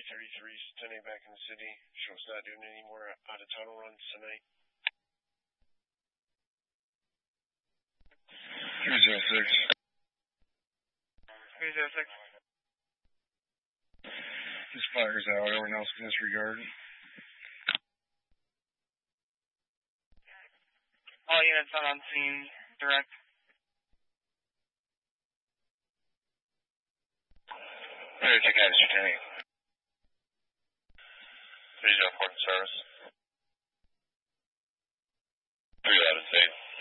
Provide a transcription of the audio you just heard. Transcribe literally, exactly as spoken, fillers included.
three thirty-three, ten back in the city. Show's not doing any more out-of-tunnel runs tonight. three zero six. three zero six. This fire's out. Everyone else can disregard. All units not on scene. Direct. Hey, check out Mister Kenny. three zero four service. three out of state.